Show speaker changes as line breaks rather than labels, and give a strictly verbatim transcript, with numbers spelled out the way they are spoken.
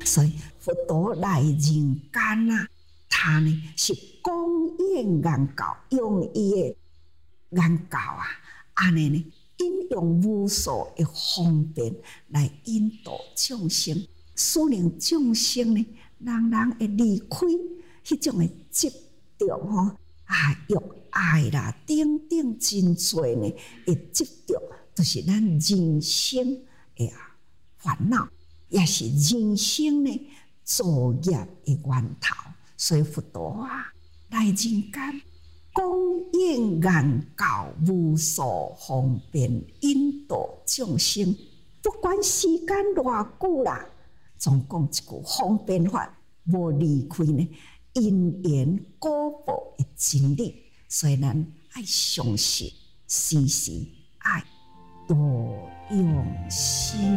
所以佛陀来人间啊，他呢是公演眼教，用伊的眼教啊，安尼呢引用无数的方便来引导众生，使令众生呢，人人会离开迄种的执着吼啊，欲爱啦，等等真多呢，会执着，就是咱人生的啊烦恼，也是人生呢作业的源头。所以佛陀啊来人间，公演眼教，无数方便引导众生，不管时间偌久啦，总讲一句方便法，无离开呢因缘果报的真理。所以咱爱相信，时时爱多用心。